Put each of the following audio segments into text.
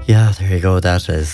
Yeah, there you go. That is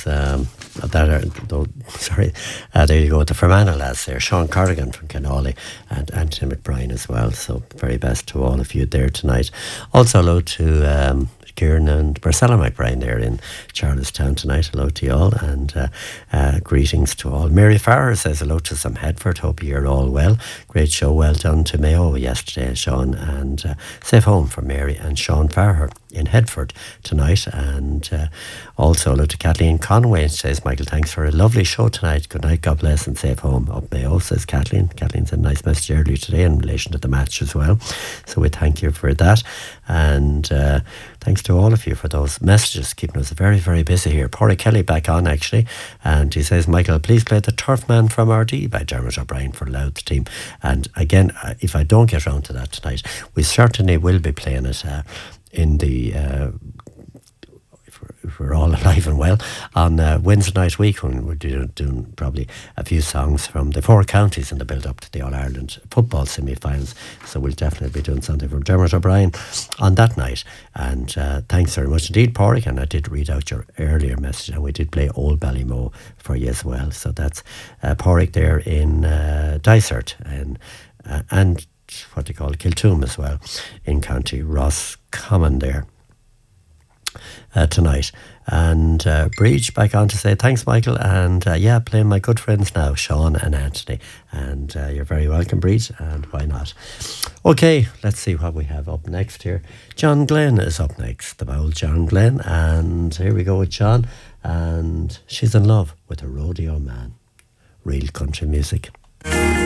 sorry. There you go. The Fermanagh lads there, Sean Corrigan from Kenawley and Anthony McBride as well. So very best to all of you there tonight. Also hello to Kieran and Marcella McBride there in Charlestown tonight. Hello to you all and greetings to all. Mary Farrer says hello to some Headford. Hope you're all well. Great show. Well done to Mayo yesterday, Sean. And safe home for Mary and Sean Farrer in Headford tonight. And also hello to Kathleen Conway. Says, Michael, thanks for a lovely show tonight. Good night, God bless and safe home up Mayo, says Kathleen. Kathleen sent a nice message earlier today in relation to the match as well. So we thank you for that. And thanks to all of you for those messages, keeping us very, very busy here. Pádraig Kelly back on actually. And he says, Michael, please play The Turf Man from RD by Dermot O'Brien for Louth Team. And again, if I don't get round to that tonight, we certainly will be playing it in the if we're all alive and well on Wednesday night week when we're doing probably a few songs from the four counties in the build up to the All-Ireland football semi-finals. So we'll definitely be doing something from Dermot O'Brien on that night. And thanks very much indeed, Pádraig. And I did read out your earlier message and we did play Old Ballymo for you as well. So that's Pádraig there in Dysart and what they call Kiltoom as well in County Roscommon there tonight. And Breach back on to say thanks, Michael, and yeah, playing my good friends now, Sean and Anthony, and you're very welcome, Breach, and why not. Okay, let's see what we have up next here. John Glenn is up next, the bold John Glenn, and here we go with John, and She's in Love with a Rodeo Man. Real country music.